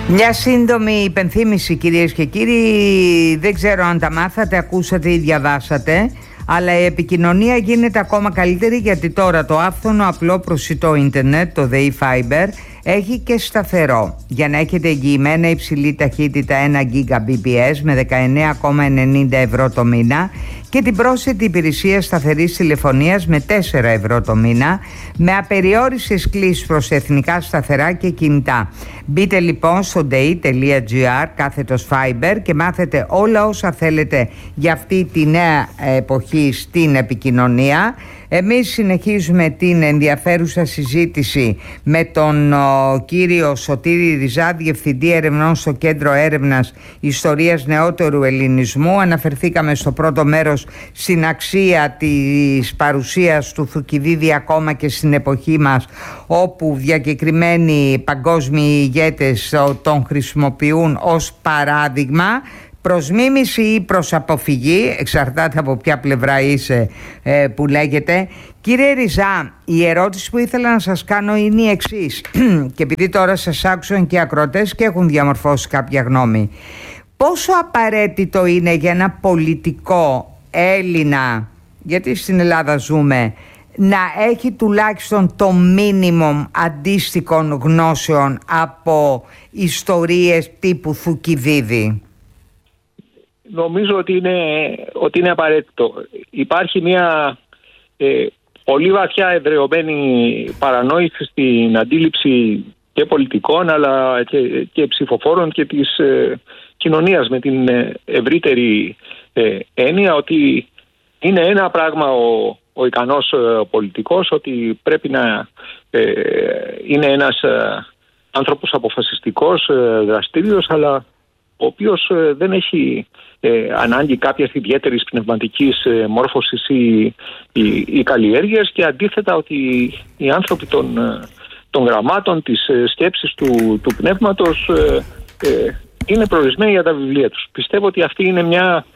Μια σύντομη υπενθύμηση, κυρίες και κύριοι, δεν ξέρω αν τα μάθατε, ακούσατε ή διαβάσατε, αλλά η επικοινωνία γίνεται ακόμα καλύτερη, γιατί τώρα το άφθονο απλό προσιτό ίντερνετ, το ΔΕΗ Fiber, έχει και σταθερό, για να έχετε εγγυημένα υψηλή ταχύτητα 1 Gbps με 19,90 ευρώ το μήνα και την πρόσθετη υπηρεσία σταθερής τηλεφωνίας με 4 ευρώ το μήνα, με απεριόριστες κλήσεις προς εθνικά σταθερά και κινητά. Μπείτε λοιπόν στο dei.gr/fiber και μάθετε όλα όσα θέλετε για αυτή τη νέα εποχή στην επικοινωνία. Εμείς συνεχίζουμε την ενδιαφέρουσα συζήτηση με τον κύριο Σωτήρη Ριζά, Διευθυντή Ερευνών στο Κέντρο Έρευνας Ιστορίας Νεότερου Ελληνισμού. Αναφερθήκαμε στο πρώτο μέρος στην αξία της παρουσίας του Θουκυδίδη ακόμα και στην εποχή μας, όπου διακεκριμένοι παγκόσμιοι ηγέτες τον χρησιμοποιούν ως παράδειγμα, προς μίμηση ή προς αποφυγή, εξαρτάται από ποια πλευρά είσαι, που λέγεται. Κύριε Ριζά, η ερώτηση που ήθελα να σας κάνω είναι η εξής και επειδή τώρα σας άκουσαν και οι ακροατές και έχουν διαμορφώσει κάποια γνώμη, πόσο απαραίτητο είναι για ένα πολιτικό Έλληνα, γιατί στην Ελλάδα ζούμε, να έχει τουλάχιστον το μίνιμουμ αντίστοιχων γνώσεων από ιστορίες τύπου Θουκυδίδη? Νομίζω ότι είναι απαραίτητο. Υπάρχει μια πολύ βαθιά εδραιωμένη παρανόηση στην αντίληψη και πολιτικών αλλά και ψηφοφόρων και της κοινωνίας με την ευρύτερη έννοια ότι είναι ένα πράγμα ο ικανός πολιτικός, ότι πρέπει να είναι ένας άνθρωπος αποφασιστικός, δραστήριος, αλλά ο οποίος δεν έχει ανάγκη κάποιας ιδιαίτερης πνευματικής μόρφωσης ή καλλιέργειας, και αντίθετα ότι οι άνθρωποι των γραμμάτων, της σκέψης του πνεύματος είναι προορισμένοι για τα βιβλία τους. Πιστεύω ότι αυτή είναι μια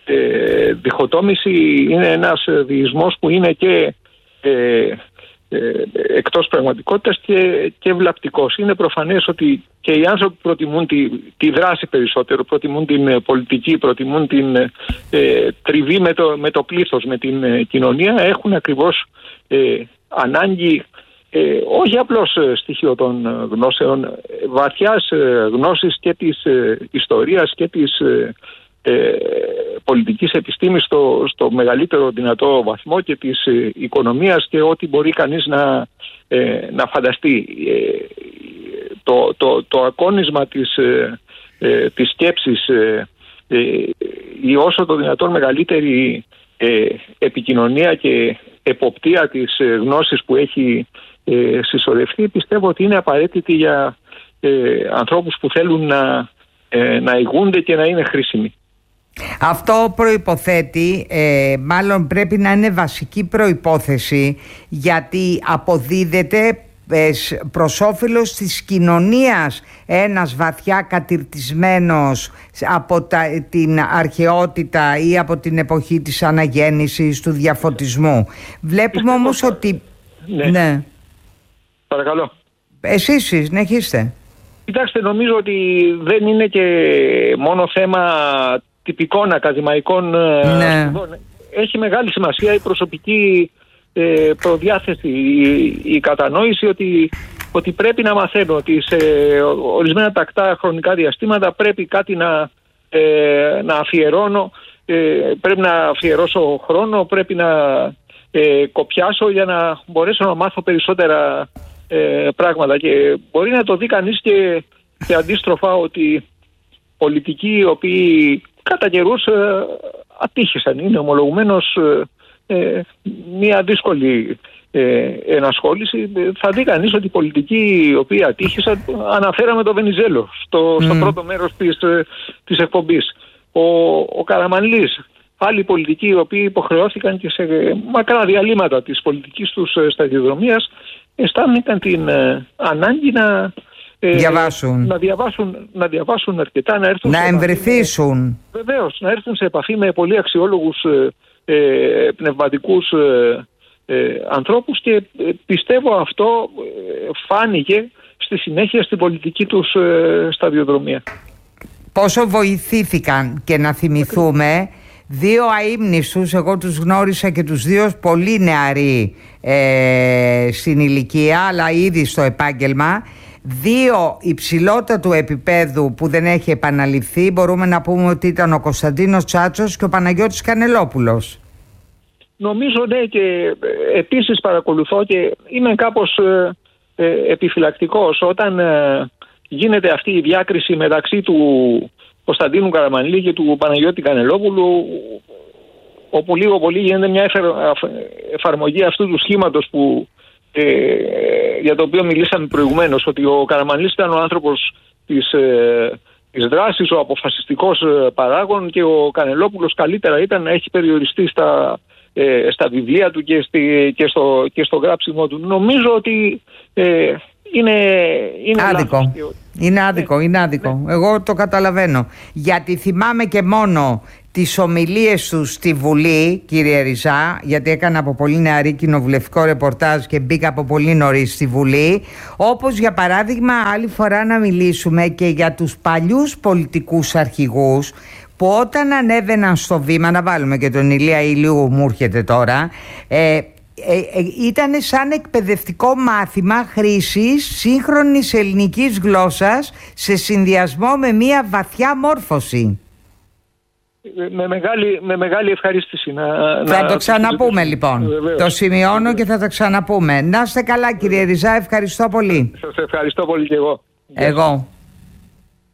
διχοτόμηση, είναι ένας διεισμός που είναι και εκτός πραγματικότητας και βλαπτικός. Είναι προφανές ότι και οι άνθρωποι προτιμούν τη δράση περισσότερο, προτιμούν την πολιτική, προτιμούν την τριβή με το πλήθος, με την κοινωνία. Έχουν ακριβώς ανάγκη όχι απλώς στοιχείο των γνώσεων, βαθιάς γνώσης και της ιστορίας και της πολιτικής επιστήμης στο μεγαλύτερο δυνατό βαθμό, και της οικονομίας και ό,τι μπορεί κανείς να φανταστεί. Το ακόνισμα της σκέψης, η όσο το δυνατόν μεγαλύτερη επικοινωνία και εποπτεία της γνώσης που έχει συσσωρευτεί, πιστεύω ότι είναι απαραίτητη για ανθρώπους που θέλουν να ηγούνται και να είναι χρήσιμοι. Αυτό προϋποθέτει, μάλλον πρέπει να είναι βασική προϋπόθεση, γιατί αποδίδεται προς όφελος της κοινωνίας ένας βαθιά κατηρτισμένος από την αρχαιότητα ή από την εποχή της αναγέννησης, του διαφωτισμού. Βλέπουμε όμως ότι... Ναι. Παρακαλώ. Εσείς συνεχίστε. Κοιτάξτε, νομίζω ότι δεν είναι και μόνο θέμα τυπικών ακαδημαϊκών σπουδών. Έχει μεγάλη σημασία η προσωπική προδιάθεση, η κατανόηση ότι πρέπει να μαθαίνω, ότι σε ορισμένα τακτά χρονικά διαστήματα πρέπει κάτι να αφιερώνω, πρέπει να αφιερώσω χρόνο, πρέπει να κοπιάσω για να μπορέσω να μάθω περισσότερα πράγματα. Και μπορεί να το δει κανείς και αντίστροφα, ότι πολιτικοί οι οποίοι κατά καιρούς ατύχησαν, είναι ομολογουμένως μια δύσκολη ενασχόληση. Θα δει κανείς ότι οι πολιτικοί οι οποίοι ατύχησαν, αναφέραμε το Βενιζέλο στο πρώτο μέρος της εκπομπής, ο Καραμανλής, άλλοι πολιτικοί οι οποίοι υποχρεώθηκαν και σε μακρά διαλύματα της πολιτικής τους σταδιοδρομίας αισθάνονταν την ανάγκη να διαβάσουν αρκετά, να έρθουν να εμβρηθήσουν. Βεβαίως, να έρθουν σε επαφή με πολύ αξιόλογους πνευματικούς ανθρώπους, και πιστεύω αυτό φάνηκε στη συνέχεια στην πολιτική τους σταδιοδρομία. Πόσο βοηθήθηκαν, και να θυμηθούμε, δύο αείμνηστους, εγώ τους γνώρισα και τους δύο πολύ νεαροί στην ηλικία, αλλά ήδη στο επάγγελμα. Δύο υψηλότατου επίπεδου που δεν έχει επαναληφθεί. Μπορούμε να πούμε ότι ήταν ο Κωνσταντίνος Τσάτσος και ο Παναγιώτης Κανελόπουλος. Νομίζω, ναι, και επίσης παρακολουθώ και είμαι κάπως επιφυλακτικός όταν γίνεται αυτή η διάκριση μεταξύ του Κωνσταντίνου Καραμανλή και του Παναγιώτη Κανελόπουλου, όπου λίγο πολύ γίνεται μια εφαρμογή αυτού του σχήματος που, για το οποίο μιλήσαμε προηγουμένως, ότι ο Καραμανλής ήταν ο άνθρωπος της δράσης, ο αποφασιστικός παράγων, και ο Κανελόπουλος καλύτερα ήταν να έχει περιοριστεί στα βιβλία του και στο γράψιμο του. Νομίζω ότι είναι άδικο. Είναι άδικο. Ναι. Εγώ το καταλαβαίνω. Γιατί θυμάμαι και μόνο τις ομιλίες του στη Βουλή, κύριε Ριζά, γιατί έκανα από πολύ νεαρή κοινοβουλευτικό ρεπορτάζ και μπήκα από πολύ νωρίς στη Βουλή. Όπως για παράδειγμα, άλλη φορά να μιλήσουμε και για τους παλιούς πολιτικούς αρχηγούς, που όταν ανέβαιναν στο βήμα, να βάλουμε και τον Ηλία Ηλίου, μου έρχεται τώρα, ήταν σαν εκπαιδευτικό μάθημα χρήσης σύγχρονης ελληνικής γλώσσας σε συνδυασμό με μια βαθιά μόρφωση. Με μεγάλη ευχαρίστηση. Θα το ξαναπούμε λοιπόν. Βεβαίως. Το σημειώνω και θα το ξαναπούμε. Να είστε καλά, κύριε Ριζά, ευχαριστώ πολύ. Σας ευχαριστώ πολύ και εγώ. Εγώ.